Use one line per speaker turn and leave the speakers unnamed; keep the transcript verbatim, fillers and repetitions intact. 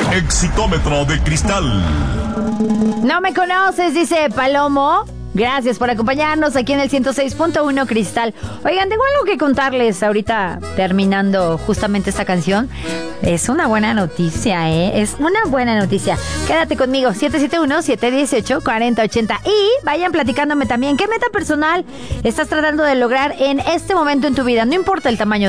Exitómetro de Cristal.
No me conoces, dice Palomo. Gracias por acompañarnos aquí en el ciento seis punto uno Cristal. Oigan, tengo algo que contarles ahorita, terminando justamente esta canción. Es una buena noticia, ¿eh? Es una buena noticia. Quédate conmigo, siete siete uno, siete uno ocho, cuatro cero ocho cero. Y vayan platicándome también qué meta personal estás tratando de lograr en este momento en tu vida. No importa el tamaño